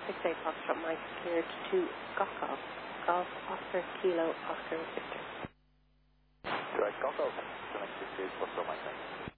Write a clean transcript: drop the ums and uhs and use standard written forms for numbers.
6 Foxtrot Mike cleared to Gokov. Golf Oscar Kilo Oscar Victor. Right, Gokov, connect 6 Foxtrot Mike.